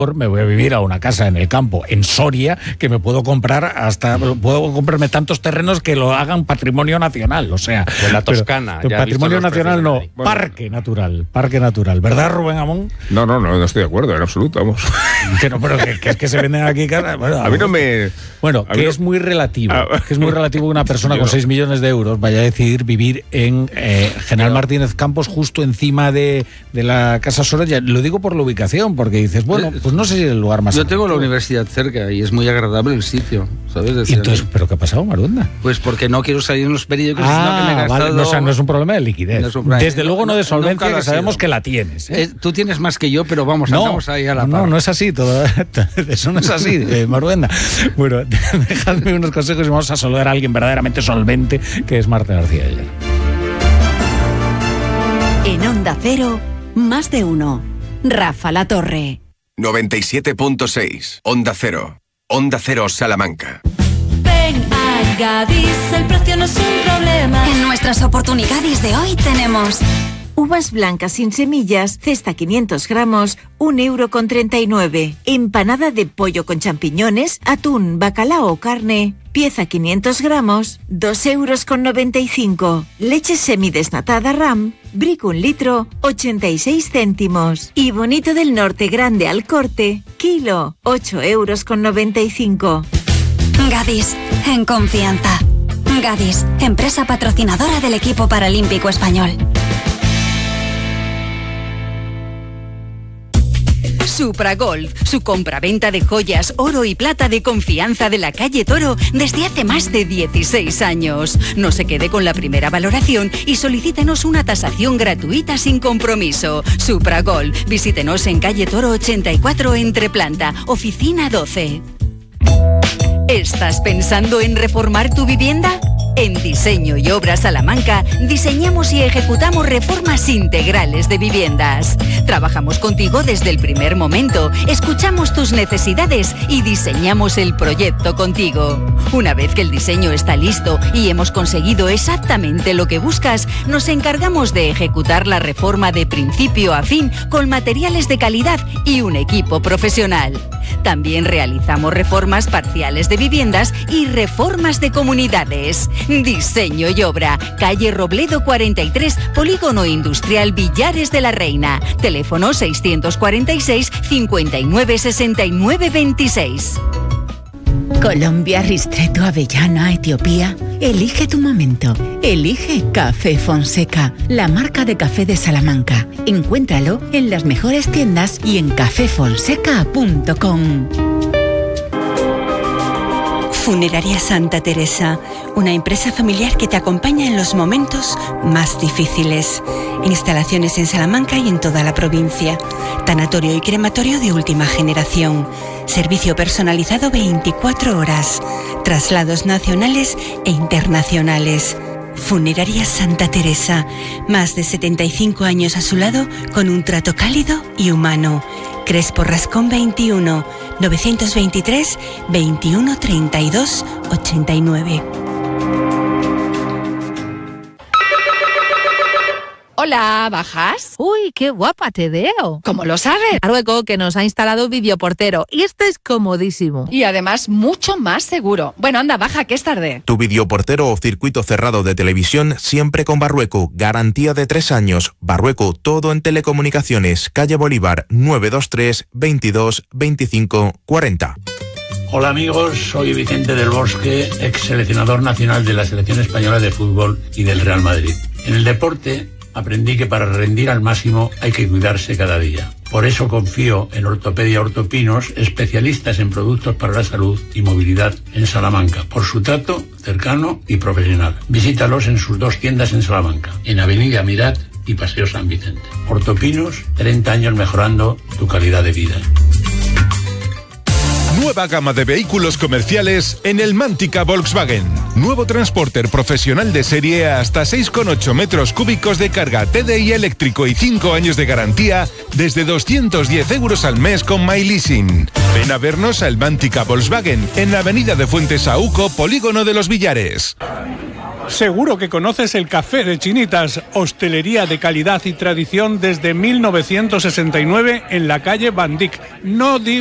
me voy a vivir a una casa en el campo, en Soria, que me puedo comprarme tantos terrenos que lo hagan patrimonio nacional, o sea... En la Toscana. Pero, patrimonio nacional no, bueno, parque natural. ¿Verdad, Rubén Amón? No estoy de acuerdo, en absoluto, vamos. Pero que es que se venden aquí... Bueno, a mí no me... Bueno, que es muy relativo, que una persona con 6 millones de euros vaya a decidir vivir en General Martínez Campos, justo encima de la Casa Soraya. Lo digo por la ubicación, porque dices, bueno, pues no sé si es el lugar más... Yo tengo la universidad cerca y es muy agradable el sitio, ¿sabes? Entonces, ¿pero qué ha pasado, Marunda? Pues porque no quiero salir en los periódicos, sino que me he gastado... Vale, o sea, no es un problema de liquidez. Desde luego no de solvencia, que sabemos que la tienes. Tú tienes más que yo, pero vamos, andamos ahí a la par. No es así, eso no es así, Marunda. Bueno, dejadme unos consejos y vamos a saludar a alguien verdaderamente solvente, que es Marta García ayer. En Onda Cero, más de uno. Rafa La Torre. 97.6, Onda Cero. Onda Cero Salamanca. Ven a Gadis, el precio no es un problema. En nuestras oportunidades de hoy tenemos... Uvas blancas sin semillas, cesta 500 gramos, 1,39 €. Empanada de pollo con champiñones, atún, bacalao o carne, pieza 500 gramos, 2,95 €. Leche semidesnatada Ram, Brick 1 litro, 86 céntimos. Y Bonito del Norte grande al corte, kilo, 8,95 €. Gadis, en confianza. Gadis, empresa patrocinadora del equipo paralímpico español. Supragolf, su compraventa de joyas, oro y plata de confianza de la calle Toro desde hace más de 16 años. No se quede con la primera valoración y solicítenos una tasación gratuita sin compromiso. Supragolf, visítenos en calle Toro 84 Entreplanta, oficina 12. ¿Estás pensando en reformar tu vivienda? En Diseño y Obra Salamanca diseñamos y ejecutamos reformas integrales de viviendas. Trabajamos contigo desde el primer momento, escuchamos tus necesidades y diseñamos el proyecto contigo. Una vez que el diseño está listo y hemos conseguido exactamente lo que buscas, nos encargamos de ejecutar la reforma de principio a fin con materiales de calidad y un equipo profesional. También realizamos reformas parciales de viviendas y reformas de comunidades. Diseño y Obra, calle Robledo 43, Polígono Industrial Villares de la Reina. Teléfono 646 59 69 26. Colombia, Ristretto, Avellana, Etiopía. Elige tu momento. Elige Café Fonseca, la marca de café de Salamanca. Encuéntralo en las mejores tiendas y en cafefonseca.com. Funeraria Santa Teresa, una empresa familiar que te acompaña en los momentos más difíciles. Instalaciones en Salamanca y en toda la provincia. Tanatorio y crematorio de última generación. Servicio personalizado 24 horas. Traslados nacionales e internacionales. Funeraria Santa Teresa, más de 75 años a su lado con un trato cálido y humano. Crespo Rascón 21, 923 21 32 89. Hola, ¿bajas? Uy, qué guapa te veo. ¿Cómo lo sabes? Marruecos, que nos ha instalado videoportero y este es comodísimo. Y además mucho más seguro. Bueno, anda, baja, que es tarde. Tu videoportero o circuito cerrado de televisión siempre con Barrueco. Garantía de 3 años. Barrueco, todo en telecomunicaciones. Calle Bolívar, 923 22 25 40. Hola amigos, soy Vicente del Bosque, ex seleccionador nacional de la Selección Española de Fútbol y del Real Madrid. En el deporte aprendí que para rendir al máximo hay que cuidarse cada día. Por eso confío en Ortopedia Ortopinos, especialistas en productos para la salud y movilidad en Salamanca, por su trato cercano y profesional. Visítalos en sus 2 tiendas en Salamanca, en Avenida Mirat y Paseo San Vicente. Ortopinos, 30 años mejorando tu calidad de vida. Nueva gama de vehículos comerciales en el Mántica Volkswagen. Nuevo Transporter profesional de serie hasta 6,8 metros cúbicos de carga TDI eléctrico y 5 años de garantía desde 210 € al mes con MyLeasing. Ven a vernos al Mántica Volkswagen en la avenida de Fuentes Saúco, Polígono de los Villares. Seguro que conoces el Café de Chinitas, hostelería de calidad y tradición desde 1969 en la calle Van Dyck. No digo